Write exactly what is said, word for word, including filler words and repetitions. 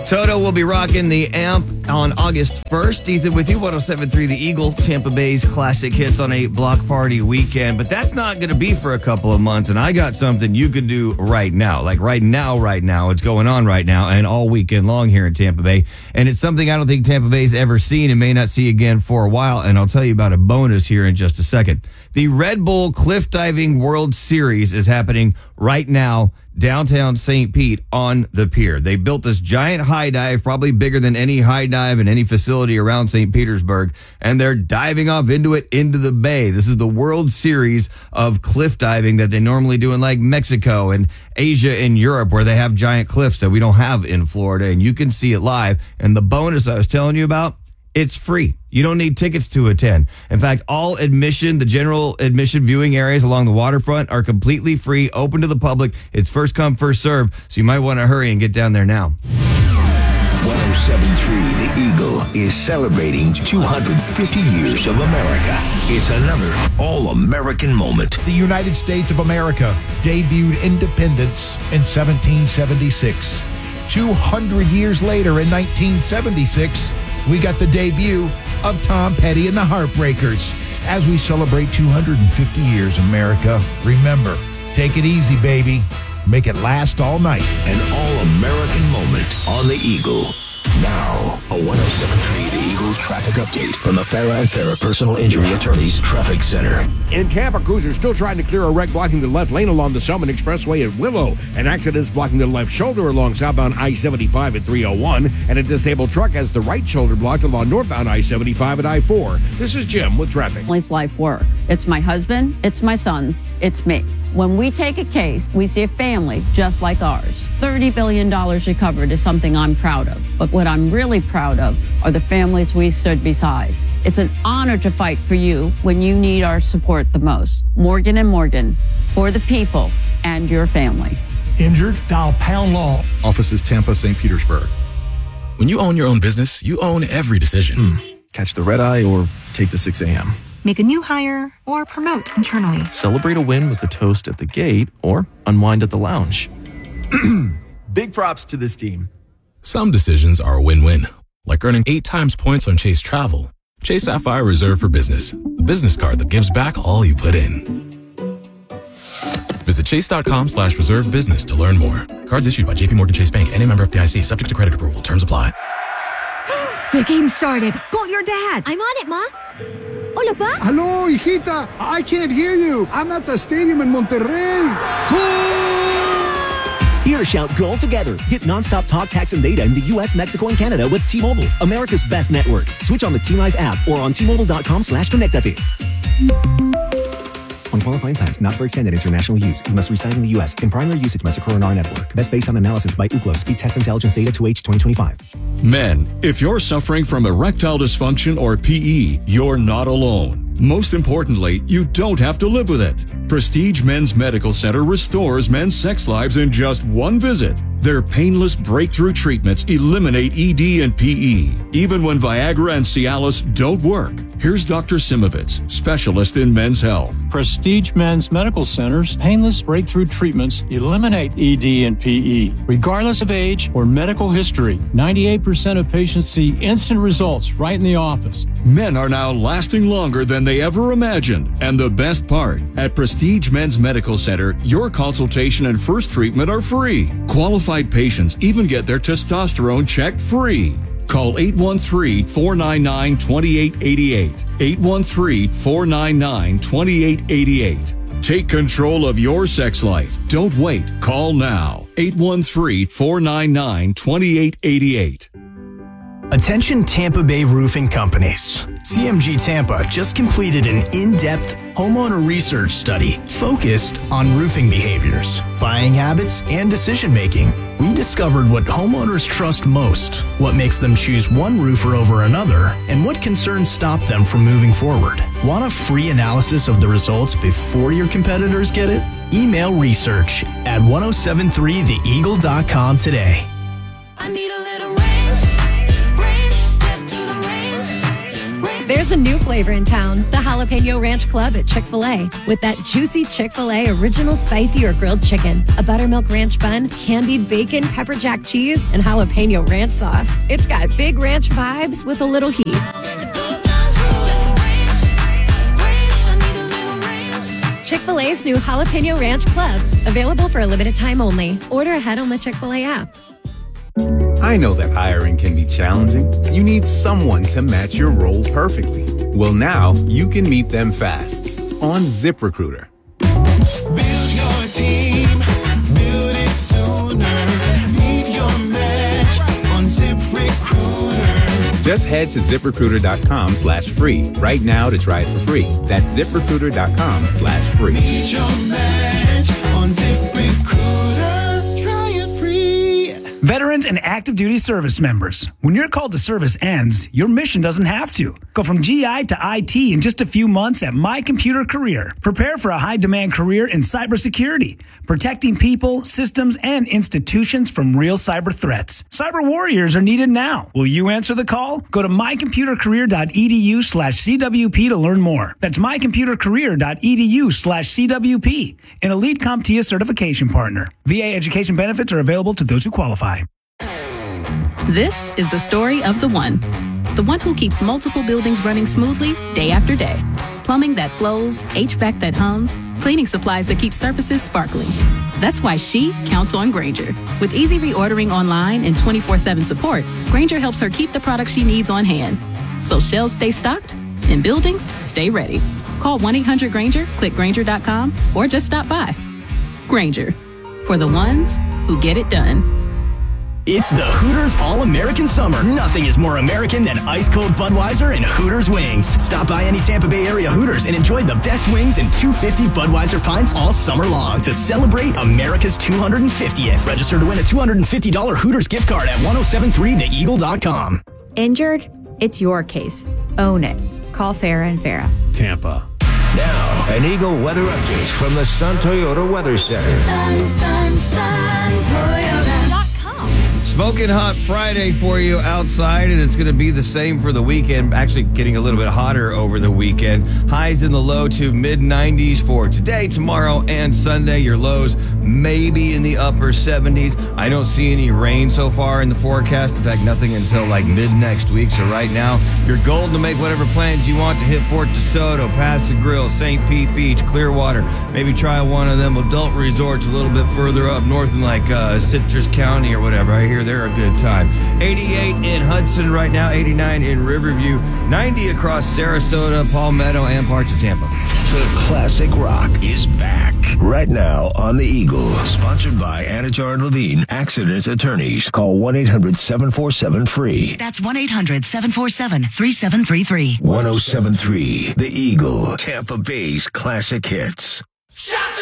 Toto will be rocking the amp on August first. Ethan with you, one oh seven point three The Eagle, Tampa Bay's classic hits on a block party weekend. But that's not going to be for a couple of months, and I got something you can do right now. Like right now, right now. It's going on right now and all weekend long here in Tampa Bay. And it's something I don't think Tampa Bay's ever seen and may not see again for a while, and I'll tell you about a bonus here in just a second. The Red Bull Cliff Diving World Series is happening right now downtown Saint Pete on the pier. They built this giant high dive, probably bigger than any high dive in any facility around Saint Petersburg, and they're diving off into it, into the bay. This is the World Series of cliff diving that they normally do in like Mexico and Asia and Europe, where they have giant cliffs that we don't have in Florida, and you can see it live. And the bonus I was telling you about, it's free. You don't need tickets to attend. In fact, all admission, the general admission viewing areas along the waterfront are completely free, open to the public. It's first come, first serve, so you might want to hurry and get down there now. one oh seven point three The Eagle is celebrating two hundred fifty years of America. It's another all-American moment. The United States of America debuted independence in seventeen seventy-six. two hundred years later, in nineteen seventy-six, we got the debut of Tom Petty and the Heartbreakers. As we celebrate two hundred fifty years, America, remember, take it easy, baby. Make it last all night. An all-American moment on the Eagle. Now, a one oh seven point three The Eagle traffic update from the Farah and Farah Personal Injury Attorneys Traffic Center. In Tampa, crews are still trying to clear a wreck blocking the left lane along the Summit Expressway at Willow. An accident is blocking the left shoulder along southbound I seventy-five at three oh one, and a disabled truck has the right shoulder blocked along northbound I seventy-five at I four. This is Jim with traffic. It's life work. It's my husband, it's my sons, it's me. When we take a case, we see a family just like ours. thirty billion dollars recovered is something I'm proud of. But what I'm really proud of are the families we stood beside. It's an honor to fight for you when you need our support the most. Morgan and Morgan, for the people and your family. Injured? Dial Pound Law. Offices Tampa, Saint Petersburg. When you own your own business, you own every decision. Mm. Catch the red eye or take the six a.m. Make a new hire or promote internally. Celebrate a win with a toast at the gate or unwind at the lounge. Big props to this team. Some decisions are a win-win, like earning eight times points on Chase Travel. Chase Sapphire Reserve for Business, the business card that gives back all you put in. Visit chase.com slash reserve business to learn more. Cards issued by J P Morgan Chase Bank and a member F D I C, subject to credit approval. Terms apply. The game started. Call your dad. I'm on it, Ma. Hola, Pa. Hello, hijita. I can't hear you. I'm at the stadium in Monterrey. Goal! Here, shout goal together. Hit nonstop talk, text, and data in the U S, Mexico, and Canada with T-Mobile, America's best network. Switch on the T-Live app or on T-Mobile.com slash connectate. On qualifying plans, not for extended international use. You must reside in the U S. In primary usage must occur on our network. Best based on analysis by Ookla. Speed Test Intelligence Data two H twenty twenty-five. Men, if you're suffering from erectile dysfunction or P E, you're not alone. Most importantly, you don't have to live with it. Prestige Men's Medical Center restores men's sex lives in just one visit. Their painless breakthrough treatments eliminate E D and P E, even when Viagra and Cialis don't work. Here's Doctor Simovitz, specialist in men's health. Prestige Men's Medical Center's painless breakthrough treatments eliminate E D and P E, regardless of age or medical history. ninety-eight percent of patients see instant results right in the office. Men are now lasting longer than they ever imagined. And the best part, at Prestige Men's Medical Center, your consultation and first treatment are free. Qualified patients even get their testosterone checked free. Call eight one three, four nine nine, two eight eight eight. eight one three, four nine nine, two eight eight eight. Take control of your sex life. Don't wait. Call now. eight one three, four nine nine, two eight eight eight. Attention Tampa Bay roofing companies. C M G Tampa just completed an in-depth homeowner research study focused on roofing behaviors, buying habits, and decision-making. We discovered what homeowners trust most, what makes them choose one roofer over another, and what concerns stop them from moving forward. Want a free analysis of the results before your competitors get it? Email research at ten seventy-three the eagle dot com today. I need a little range, range, step to the range. range. There's a new flavor in town, the Jalapeno Ranch Club at Chick-fil-A. With that juicy Chick-fil-A original spicy or grilled chicken, a buttermilk ranch bun, candied bacon, pepper jack cheese, and jalapeno ranch sauce. It's got big ranch vibes with a little heat. Chick-fil-A's new Jalapeno Ranch Club, available for a limited time only. Order ahead on the Chick-fil-A app. I know that hiring can be challenging. You need someone to match your role perfectly. Well, now you can meet them fast on ZipRecruiter. Build your team, build it sooner. Meet your match on ZipRecruiter. Just head to ZipRecruiter.com slash free right now to try it for free. That's ZipRecruiter.com slash free. Meet your match on ZipRecruiter. Try it free. Veterans and active duty service members, when your call to service ends, your mission doesn't have to. Go from G I to I T in just a few months at My Computer Career. Prepare for a high-demand career in cybersecurity, protecting people, systems, and institutions from real cyber threats. Cyber warriors are needed now. Will you answer the call? Go to mycomputercareer.edu slash CWP to learn more. That's mycomputercareer.edu slash CWP, an Elite CompTIA certification partner. V A education benefits are available to those who qualify. This is the story of the one. The one who keeps multiple buildings running smoothly day after day. Plumbing that flows, H V A C that hums, cleaning supplies that keep surfaces sparkling. That's why she counts on Grainger. With easy reordering online and twenty-four seven support, Grainger helps her keep the products she needs on hand. So shelves stay stocked and buildings stay ready. Call one eight hundred Grainger, click Grainger dot com, or just stop by. Grainger, for the ones who get it done. It's the Hooters All-American Summer. Nothing is more American than ice-cold Budweiser and Hooters wings. Stop by any Tampa Bay area Hooters and enjoy the best wings and two hundred fifty Budweiser pints all summer long to celebrate America's two hundred fiftieth. Register to win a two hundred fifty dollars Hooters gift card at ten seventy-three the eagle dot com. Injured? It's your case. Own it. Call Farah and Farah. Tampa. Now, an Eagle weather update from the Sun Toyota Weather Center. Sun, sun, sun, Toyota. Smoking hot Friday for you outside, and it's going to be the same for the weekend. Actually getting a little bit hotter over the weekend. Highs in the low to mid nineties for today, tomorrow, and Sunday. Your lows maybe in the upper seventies. I don't see any rain so far in the forecast. In fact, nothing until like mid next week. So right now, you're golden to make whatever plans you want to hit Fort DeSoto, Paso Grill, Saint Pete Beach, Clearwater. Maybe try one of them adult resorts a little bit further up north in like uh, Citrus County or whatever. I hear they're a good time. eighty-eight in Hudson right now, eighty-nine in Riverview, ninety across Sarasota, Palmetto, and parts of Tampa. The classic rock is back right now on the Eagle. Sponsored by Anajar and Levine Accident Attorneys. Call one eight hundred seven four seven free. That's one eight hundred seven four seven three seven three three. ten seventy-three The Eagle, Tampa Bay's classic hits.